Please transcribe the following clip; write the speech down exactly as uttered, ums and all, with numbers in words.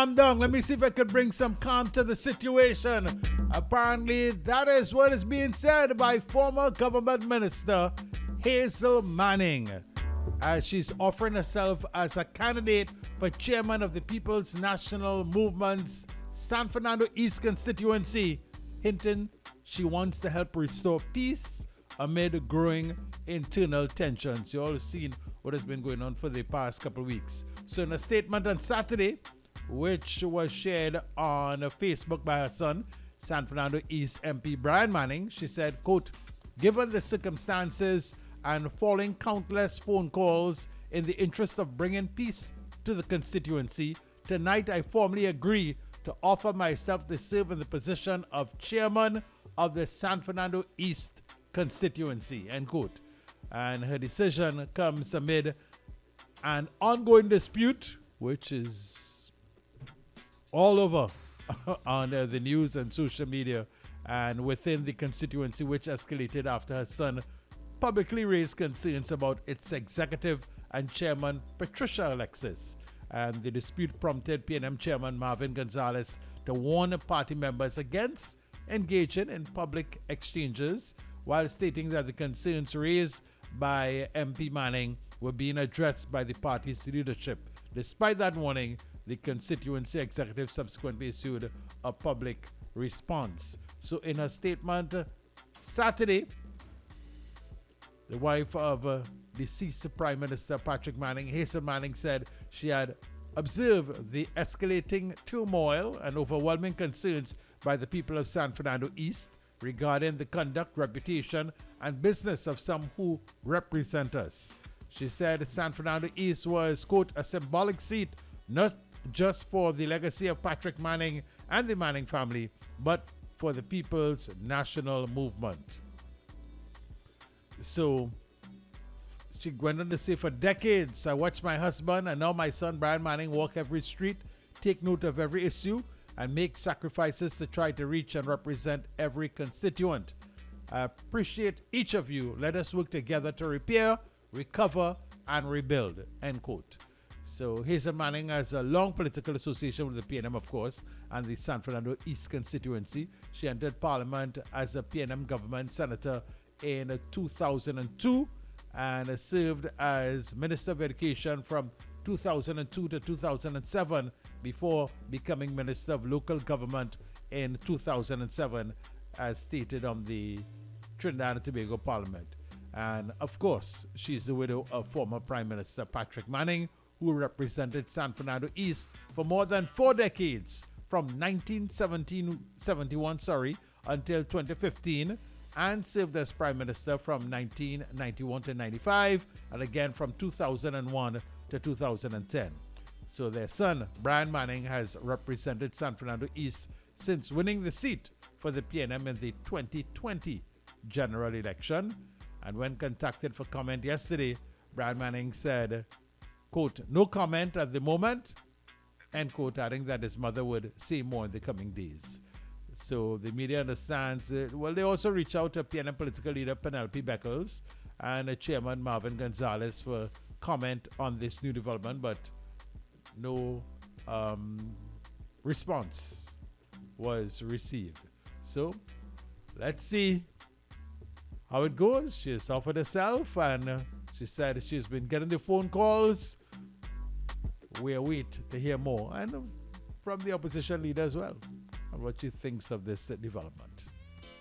calm down. Let me see if I could bring some calm to the situation. Apparently, that is what is being said by former government minister Hazel Manning, as she's offering herself as a candidate for chairman of the People's National Movement's San Fernando East constituency, hinting she wants to help restore peace amid growing internal tensions. You all have seen what has been going on for the past couple of weeks. So in a statement on Saturday, which was shared on Facebook by her son, San Fernando East M P Brian Manning, she said, quote, "Given the circumstances and following countless phone calls in the interest of bringing peace to the constituency, tonight I formally agree to offer myself to serve in the position of chairman of the San Fernando East constituency," end quote. And her decision comes amid an ongoing dispute, which is all over on uh, the news and social media and within the constituency, which escalated after her son publicly raised concerns about its executive and chairman, Patricia Alexis. And the dispute prompted P N M chairman Marvin Gonzalez to warn party members against engaging in public exchanges, while stating that the concerns raised by M P Manning were being addressed by the party's leadership. Despite that warning, the constituency executive subsequently issued a public response. So in a statement Saturday, the wife of uh, deceased Prime Minister Patrick Manning, Hazel Manning, said she had observed the escalating turmoil and overwhelming concerns by the people of San Fernando East regarding the conduct, reputation, and business of some who represent us. She said San Fernando East was, quote, "a symbolic seat, not just for the legacy of Patrick Manning and the Manning family, but for the People's National Movement." So she went on to say, "For decades, I watched my husband and now my son Brian Manning walk every street, take note of every issue, and make sacrifices to try to reach and represent every constituent. I appreciate each of you. Let us work together to repair, recover, and rebuild," end quote. So Hazel Manning has a long political association with the P N M, of course, and the San Fernando East constituency. She entered Parliament as a P N M government senator in two thousand two and served as Minister of Education from two thousand two to two thousand seven before becoming Minister of Local Government in two thousand seven, as stated on the Trinidad and Tobago Parliament. And of course, she's the widow of former Prime Minister Patrick Manning, who represented San Fernando East for more than four decades, from nineteen seventy-one sorry, until twenty fifteen, and served as Prime Minister from nineteen ninety-one to ninety-five, and again from two thousand one to two thousand ten. So their son, Brian Manning, has represented San Fernando East since winning the seat for the P N M in the twenty twenty general election. And when contacted for comment yesterday, Brian Manning said, quote, "No comment at the moment," end quote, adding that his mother would say more in the coming days. So the media understands that, well, they also reached out to P N M political leader Penelope Beckles and uh, Chairman Marvin Gonzalez for comment on this new development, but no um, response was received. So let's see how it goes. She has offered herself, and uh, she said she's been getting the phone calls. We await to hear more, and uh, from the opposition leader as well, on what she thinks of this uh, development.